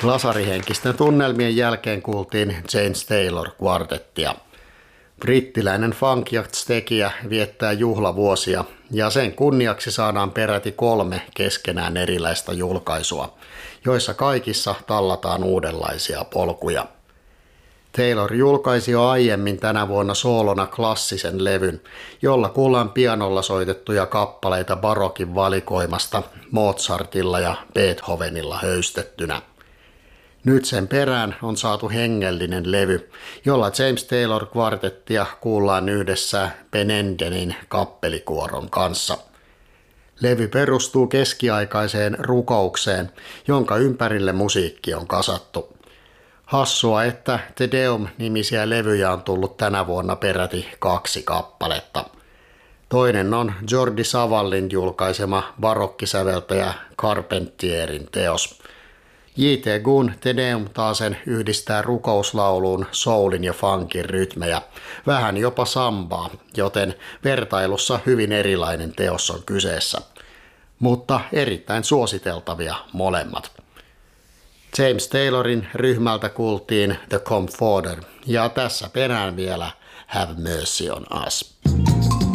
Lasarihenkisten tunnelmien jälkeen kuultiin James Taylor Quartettia. Brittiläinen Funkjaks-tekijä viettää juhlavuosia ja sen kunniaksi saadaan peräti 3 keskenään erilaista julkaisua, joissa kaikissa tallataan uudenlaisia polkuja. Taylor julkaisi jo aiemmin tänä vuonna soolona klassisen levyn, jolla kuullaan pianolla soitettuja kappaleita barokin valikoimasta Mozartilla ja Beethovenilla höystettynä. Nyt sen perään on saatu hengellinen levy, jolla James Taylor Quartettia kuullaan yhdessä Ben Endenin kappelikuoron kanssa. Levy perustuu keskiaikaiseen rukoukseen, jonka ympärille musiikki on kasattu. Hassua, että Te Deum-nimisiä levyjä on tullut tänä vuonna peräti 2 kappaletta. Toinen on Jordi Savallin julkaisema barokkisäveltäjä Carpentierin teos. J.T. Gunn Te Deum taasen yhdistää rukouslauluun soulin ja funkin rytmejä, vähän jopa sambaa, joten vertailussa hyvin erilainen teos on kyseessä. Mutta erittäin suositeltavia molemmat. James Taylorin ryhmältä kuultiin The Comforter ja tässä perään vielä Have Mercy on Us.